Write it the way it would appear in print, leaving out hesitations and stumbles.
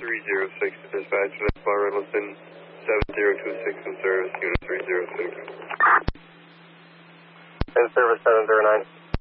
306 to dispatch, that's Bar Riddleton 7026 in service, unit 306. In service 709.